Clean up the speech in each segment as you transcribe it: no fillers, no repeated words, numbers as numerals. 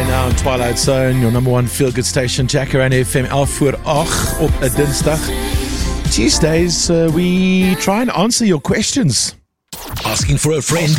Friday now on Twilight Zone, your number one feel-good station, Jacaranda FM, 11 voor 8 op 'n Dinsdag. Tuesdays, we try and answer your questions. Asking for a friend.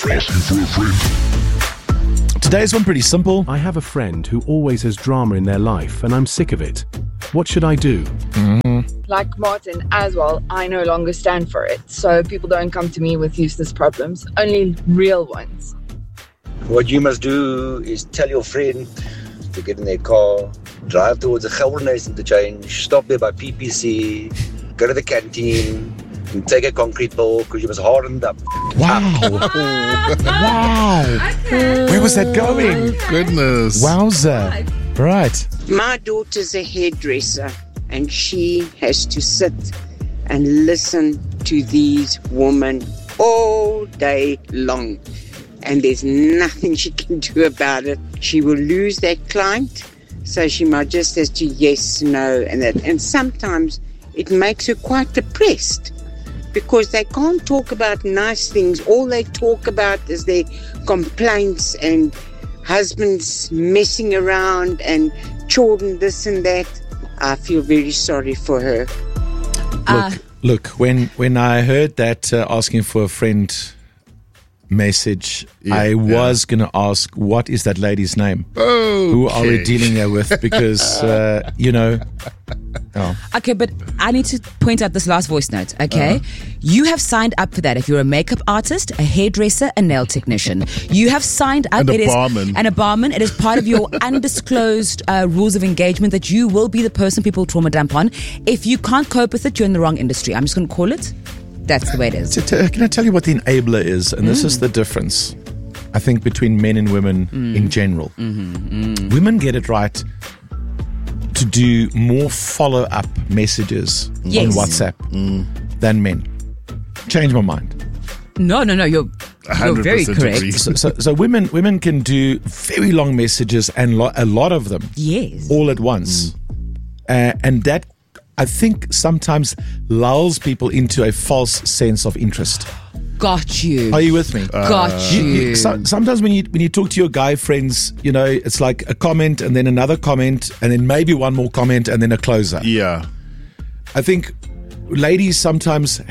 Today's one pretty simple. I have a friend who always has drama in their life and I'm sick of it. What should I do? Like Martin as well, I no longer stand for it. So people don't come to me with useless problems, only real ones. What you must do is tell your friend to get in their car, drive towards the Gelderhuis interchange, stop there by PPC, go to the canteen, and take a concrete pill because you must harden up. Wow. Wow. Where was that going? Goodness. Wowza. Right. My daughter's a hairdresser and she has to sit and listen to these women all day long. And there's nothing she can do about it. She will lose that client, so she might just have to yes, no, and that. And sometimes it makes her quite depressed because they can't talk about nice things. All they talk about is their complaints and husbands messing around and children this and that. I feel very sorry for her. Look. When I heard that asking for a friend message, I was going to ask, what is that lady's name? Okay. Who are we dealing here with? Because, Okay, but I need to point out this last voice note, okay? You have signed up for that. If you're a makeup artist, a hairdresser, a nail technician, you have signed up. And a barman. And a barman. It is part of your undisclosed rules of engagement that you will be the person people trauma dump on. If you can't cope with it, you're in the wrong industry. I'm just going to call it. That's the way it is. Can I tell you what the enabler is? And this is the difference, I think, between men and women in general. Women get it right to do more follow-up messages on WhatsApp than men. Change my mind. No, you're very correct. agree. So women can do very long messages and a lot of them all at once. And that, I think, sometimes lulls people into a false sense of interest. Got you. Are you with me? Got you. Sometimes when you talk to your guy friends, it's like a comment and then another comment and then maybe one more comment and then a closer. Yeah. I think ladies sometimes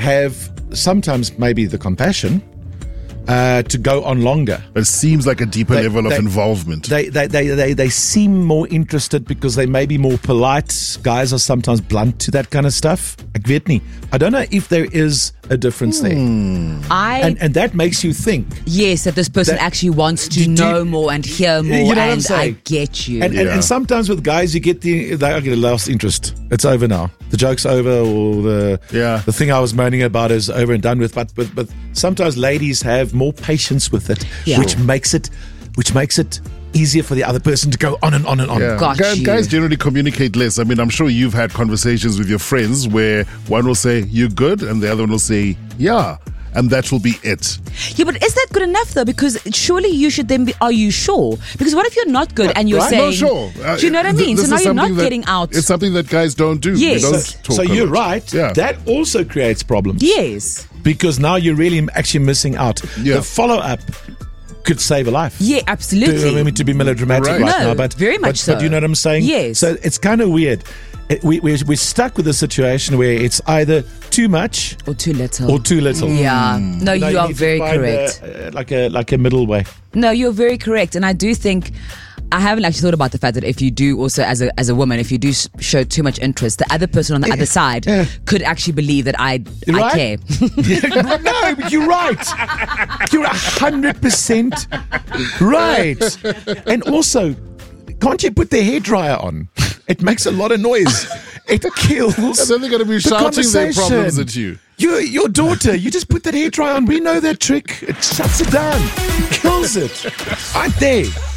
maybe the compassion to go on longer. It seems like a deeper level of involvement. They seem more interested because they may be more polite. Guys are sometimes blunt to that kind of stuff. Ek weet nie. I don't know if there is a difference there. And that makes you think. Yes, that this person actually wants to know more and hear more. You know what I'm and saying? I get you. And sometimes with guys, you get the lost interest. It's over now. The joke's over, or the thing I was moaning about is over and done with. But sometimes ladies have more patience with it, which makes it easier for the other person to go on and on and on. Yeah. Guys generally communicate less. I mean, I'm sure you've had conversations with your friends where one will say, "You're good," and the other one will say, "Yeah." And that will be it. Yeah, but is that good enough though? Because surely you should then be, are you sure? Because what if you're not good and you're saying, not sure. Do you know what I mean? So now you're not getting out. It's something that guys don't do. Yes. They don't talk so you're lot. right. Yeah. That also creates problems. Yes. Because now you're really actually missing out. Yeah. The follow-up could save a life. Yeah, absolutely. To be melodramatic right now, but very much so. But you know what I'm saying? Yes. So it's kind of weird. We're stuck with a situation where it's either too much or too little. Yeah. No, you are very correct. Like a middle way. No, you're very correct. And I do think, I haven't actually thought about the fact that if you do also, as a woman, if you do show too much interest, the other person on the other side could actually believe that I care. No, but you're right. You're 100% right. And also, can't you put the hairdryer on? It makes a lot of noise. It kills. And then they're going to be shouting their problems at you. Your daughter, you just put that hairdryer on. We know that trick. It shuts it down. Kills it. Right there.